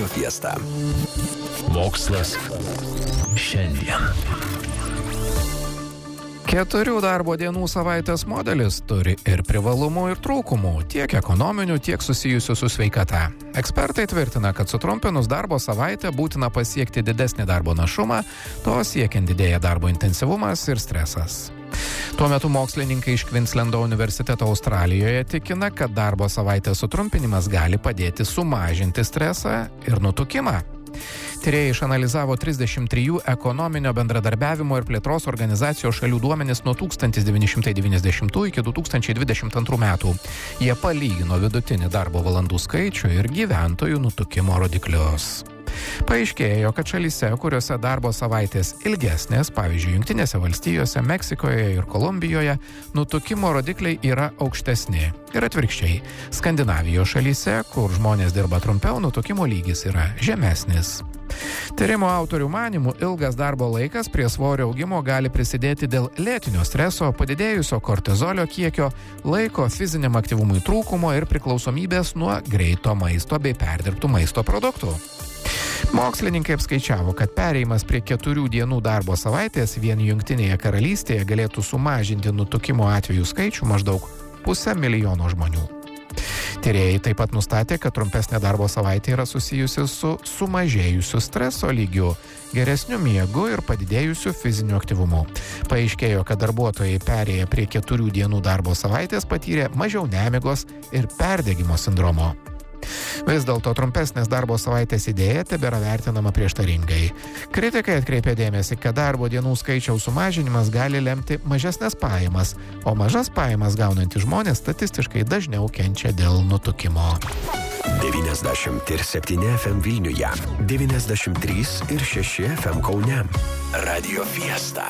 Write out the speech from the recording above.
Radio Fiesta. Mokslas šiandien. 4 darbo dienų savaitės modelis turi ir privalumų, ir trūkumų, tiek ekonominių, tiek susijusių su sveikata. Ekspertai tvirtina, kad sutrumpinus darbo savaitę būtina pasiekti didesnį darbo našumą, to siekiant didėja darbo intensyvumas ir stresas. Tuo metu mokslininkai iš Queenslando universiteto Australijoje tikina, kad darbo savaitės sutrumpinimas gali padėti sumažinti stresą ir nutukimą. Tyrėjai išanalizavo 33 ekonominio bendradarbiavimo ir plėtros organizacijos šalių duomenis nuo 1990 iki 2022 metų. Jie palygino vidutinį darbo valandų skaičių ir gyventojų nutukimo rodiklius. Paaiškėjo, kad šalyse, kuriuose darbo savaitės ilgesnės, pavyzdžiui, Jungtinėse valstijose, Meksikoje ir Kolumbijoje, nutukimo rodikliai yra aukštesni. Ir atvirkščiai, Skandinavijos šalyse, kur žmonės dirba trumpiau, nutukimo lygis yra žemesnis. Tyrimo autorių manymų, ilgas darbo laikas prie svorio augimo gali prisidėti dėl lėtinio streso, padidėjusio kortizolio kiekio, laiko fiziniam aktyvumui trūkumo ir priklausomybės nuo greito maisto bei perdirbtų maisto produktų. Mokslininkai apskaičiavo, kad perėjimas prie 4 dienų darbo savaitės vien Jungtinėje karalystėje galėtų sumažinti nutukimo atvejų skaičių maždaug 500 000 žmonių. Tyrėjai taip pat nustatė, kad trumpesnė darbo savaitė yra susijusi su sumažėjusiu streso lygiu, geresniu miegu ir padidėjusiu fiziniu aktyvumu. Paaiškėjo, kad darbuotojai perėję prie 4 dienų darbo savaitės patyrė mažiau nemigos ir perdegimo sindromo. Vis dėlto trumpesnės darbo savaitės idėja tebėra vertinama prieštaringai. Kritikai atkreipė dėmesį, kad darbo dienų skaičiaus sumažinimas gali lemti mažesnės pajamas, o mažas pajamas gaunantys žmonės statistiškai dažniau kenčia dėl nutukimo. 97 FM Vilniuje, 93 ir 6 FM Kaune. Radio Fiesta.